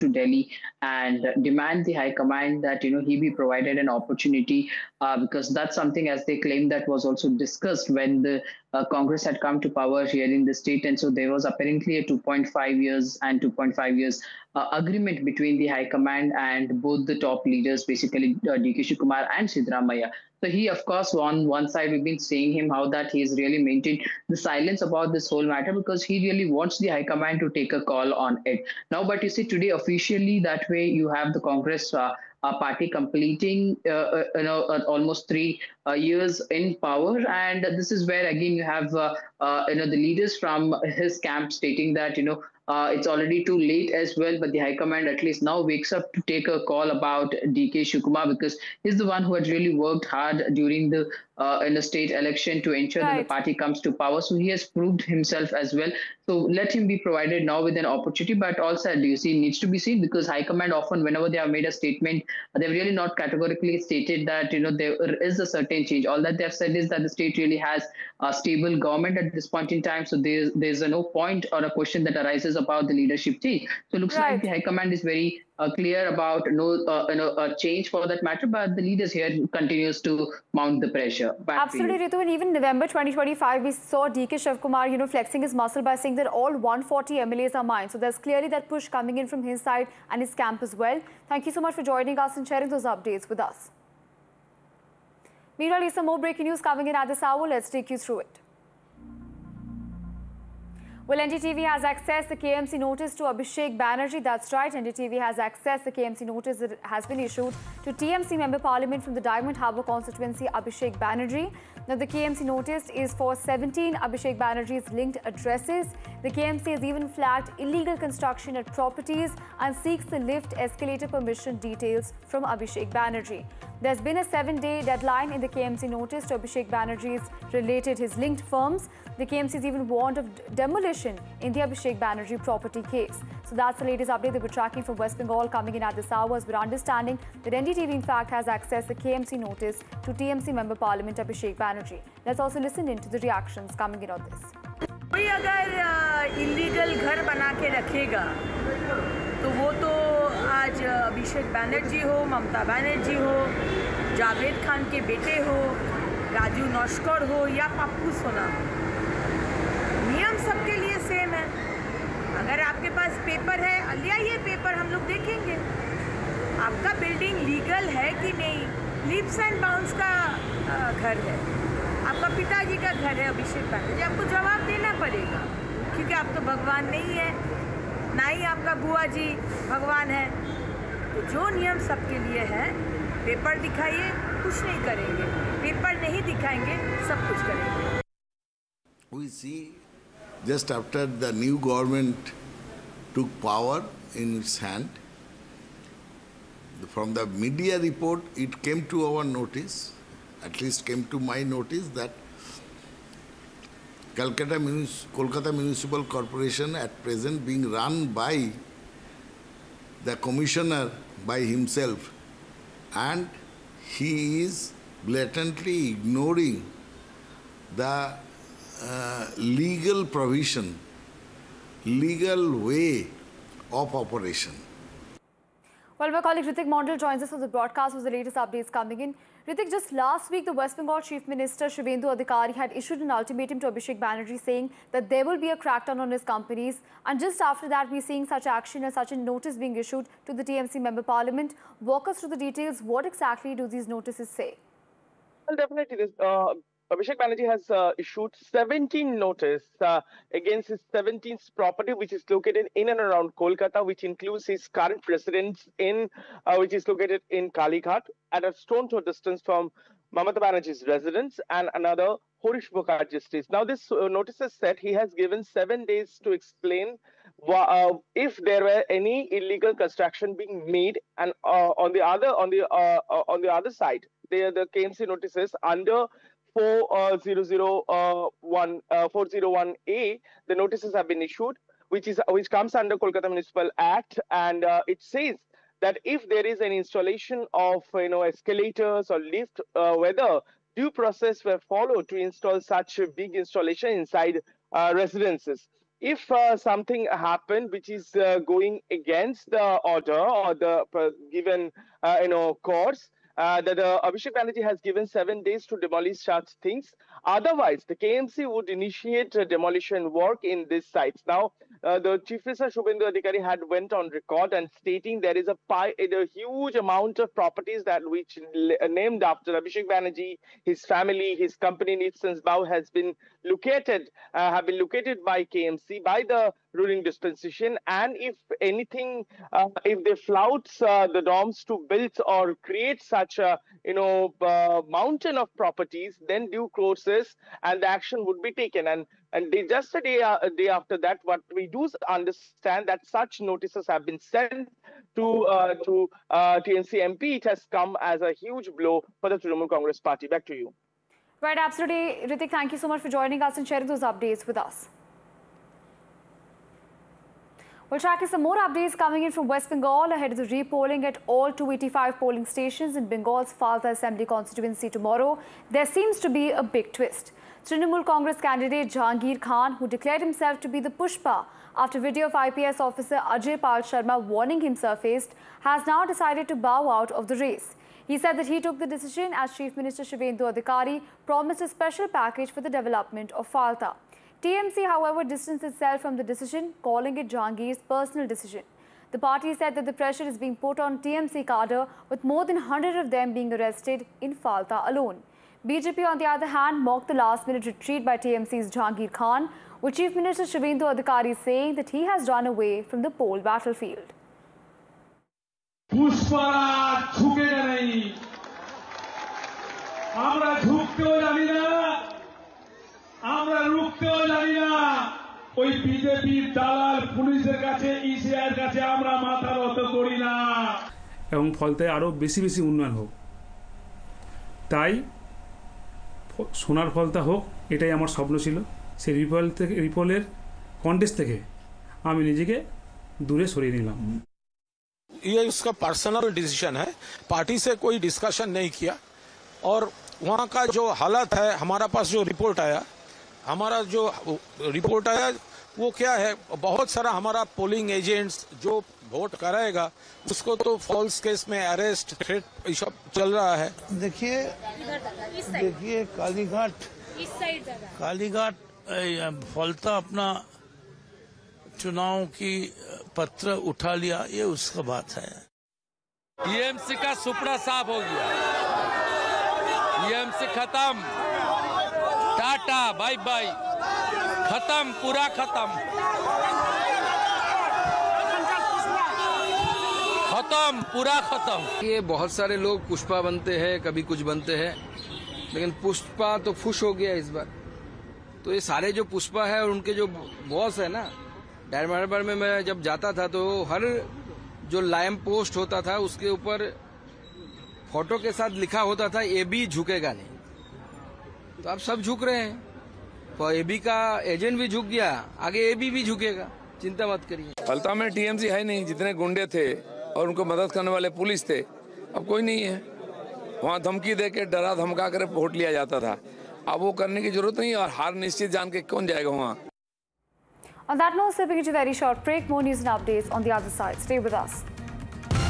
to Delhi and demand the High Command that he be provided an opportunity, because that's something, as they claim, that was also discussed when the Congress had come to power here in the state, and so there was apparently a 2.5 years and 2.5 years agreement between the High Command and both the top leaders, basically DK Shikumar and Sidramaya. So he, of course, on one side, we've been saying him how that he's really maintained the silence about this whole matter because he really wants the High Command to take a call on it. Now, but you see, today officially that way you have the Congress party completing, almost 3 years in power, and this is where again you have the leaders from his camp stating that it's already too late as well, but the High Command at least now wakes up to take a call about DK Shikumar because he's the one who had really worked hard during the in the state election to ensure that the Right. party comes to power. So he has proved himself as well. So let him be provided now with an opportunity. But also, do you see, needs to be seen because High Command often, whenever they have made a statement, they've really not categorically stated that there is a certain change. All that they have said is that the state really has a stable government at this point in time. So there's a no point or a question that arises about the leadership change. So it looks like the Right. High Command is very clear about no change for that matter, but the leaders here continues to mount the pressure. Back to Absolutely, you. Ritu. And even November 2025, we saw DK Shivkumar, flexing his muscle by saying that all 140 MLAs are mine. So there's clearly that push coming in from his side and his camp as well. Thank you so much for joining us and sharing those updates with us. Meanwhile, some more breaking news coming in at this hour. Let's take you through it. Well, NDTV has accessed the KMC notice to Abhishek Banerjee. That's right, NDTV has accessed the KMC notice that has been issued to TMC Member Parliament from the Diamond Harbour constituency, Abhishek Banerjee. Now, the KMC notice is for 17 Abhishek Banerjee's linked addresses. The KMC has even flagged illegal construction at properties and seeks the lift escalator permission details from Abhishek Banerjee. There's been a 7-day deadline in the KMC notice to Abhishek Banerjee's his linked firms. The KMC is even warned of demolition in the Abhishek Banerjee property case. So that's the latest update that we're tracking from West Bengal coming in at this hour. As we're understanding that NDTV in fact has accessed the KMC notice to TMC Member Parliament Abhishek Banerjee. Let's also listen in to the reactions coming in on this. कोई अगर illegal घर बना के रखेगा तो वो तो आज अभिषेक बैनर्जी हो, ममता बनर्जी हो, जावेद खान के बेटे हो, राजू नौशकर हो या पप्पू सोना हो, नियम सबके लिए सेम है। अगर आपके पास पेपर है, ले आइए पेपर, हम लोग देखेंगे आपका बिल्डिंग लीगल है कि नहीं। लीप्स एंड बाउंड्स का घर है, आपका पिताजी का घर है अभिषेक बैनर्जी, आपको जवाब देना पड़ेगा क्योंकि आप तो भगवान नहीं है, ना ही आपका बुआ जी भगवान है। तो जो नियम सबके लिए है, पेपर दिखाइए, कुछ नहीं करेंगे, पेपर नहीं दिखाएंगे, सब कुछ करेंगे। We see just after the new government took power in its hand, from the media report, it came to our notice, at least came to my notice, that Kolkata Municipal Corporation at present being run by the commissioner by himself, and he is blatantly ignoring the legal provision, legal way of operation. Well, my colleague Ritik Mondal joins us for the broadcast with the latest updates coming in. Ritik, just last week, the West Bengal Chief Minister Shivendu Adhikari had issued an ultimatum to Abhishek Banerjee saying that there will be a crackdown on his companies. And just after that, we're seeing such action and such a notice being issued to the TMC Member Parliament. Walk us through the details. What exactly do these notices say? Well, definitely, Abhishek Banerjee has issued 17 notice against his 17th property, which is located in and around Kolkata, which includes his current residence which is located in Kalighat, at a stone throw distance from Mamata Banerjee's residence, and another Horish Mukherjee's estate. Now, this notice has said he has given 7 days to explain if there were any illegal construction being made, and on the other side, the KMC notices under 401A, the notices have been issued, which comes under Kolkata Municipal Act, and it says that if there is an installation of escalators or lift, whether due process were followed to install such a big installation inside residences. if something happened which is going against the order or the given course, that Abhishek Banerjee has given 7 days to demolish such things. Otherwise, the KMC would initiate demolition work in these sites. Now, the Chief Minister Shubhendu Adhikari had went on record and stating there is a huge amount of properties that which named after Abhishek Banerjee, his family, his company Nielsen's Bow has been located, have been located by KMC, by the ruling dispensation, and if anything, if they flout the norms to build or create such a mountain of properties, then due process and the action would be taken. And just a day after that, what we do understand that such notices have been sent to TMC MP. It has come as a huge blow for the Trinamool Congress party. Back to you. Right, absolutely. Ritik, thank you so much for joining us and sharing those updates with us. We'll track some more updates coming in from West Bengal ahead of the repolling at all 285 polling stations in Bengal's Falta Assembly constituency tomorrow. There seems to be a big twist. Trinamool Congress candidate Jahangir Khan, who declared himself to be the Pushpa after video of IPS officer Ajay Pal Sharma warning him surfaced, has now decided to bow out of the race. He said that he took the decision as Chief Minister Shubhendu Adhikari promised a special package for the development of Falta. TMC, however, distanced itself from the decision, calling it Jahangir's personal decision. The party said that the pressure is being put on TMC cadre, with more than 100 of them being arrested in Falta alone. BJP, on the other hand, mocked the last-minute retreat by TMC's Jahangir Khan, with Chief Minister Shubhendu Adhikari saying that he has run away from the poll battlefield. Pushpraj झुकेगा नहीं, আমরা ঝুঁকতেও জানি না, আমরা রুখতেও জানি না। ওই বিজেপির দালাল পুলিশের কাছে ইসিআইয়ের কাছে আমরা মাথা নত করি না। এবং ফলতায় আরো বেশি বেশি উন্নয়ন হোক, তাই সোনার ফলতা হোক, এটাই আমার স্বপ্ন ছিল। সেই রিপোলের কন্টেস্ট থেকে আমি নিজেকে দূরে সরিয়ে নিলাম। ये उसका पर्सनल डिसीजन है, पार्टी से कोई डिस्कशन नहीं किया। और वहाँ का जो हालत है, हमारा पास जो रिपोर्ट आया वो क्या है, बहुत सारा हमारा पोलिंग एजेंट्स जो वोट कराएगा उसको तो फॉल्स केस में अरेस्ट थ्रेट ये सब चल रहा है। देखिए कालीघाट फलता अपना चुनाव की पत्र उठा लिया, ये उसका बात है। टीएमसी का सुपड़ा साफ हो गया, टीएमसी खत्म, टाटा बाय बाय, खत्म, पूरा खत्म, पूरा खत्म। ये बहुत सारे लोग पुष्पा बनते हैं, कभी कुछ बनते हैं, लेकिन पुष्पा तो खुश हो गया इस बार। तो ये सारे जो पुष्पा है और उनके जो बॉस है ना, डायमंड हार्बर में मैं जब जाता था तो हर जो लैंप पोस्ट होता था उसके ऊपर फोटो के साथ लिखा होता था एबी झुकेगा नहीं। तो अब सब झुक रहे हैं, तो एबी का एजेंट भी झुक गया, आगे एबी भी झुकेगा, चिंता मत करिए। फलता में टीएमसी है नहीं, जितने गुंडे थे और उनको मदद करने वाले पुलिस थे, अब कोई नहीं है। वहाँ धमकी दे के डरा धमका कर वोट लिया जाता था, अब वो करने की जरूरत नहीं, और हार निश्चित जान के कौन जाएगा वहाँ। On that note, stepping into a very short break, more news and updates on the other side. Stay with us.